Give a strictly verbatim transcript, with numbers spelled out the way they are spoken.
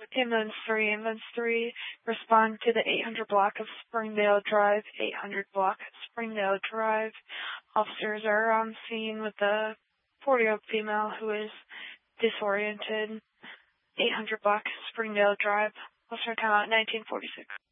Ambulance three, Ambulance three, respond to the eight hundred block of Springdale Drive, eight hundred block Springdale Drive. Officers are on scene with a forty-year-old female who is disoriented. eight hundred block Springdale Drive. Officer timeout nineteen forty-six.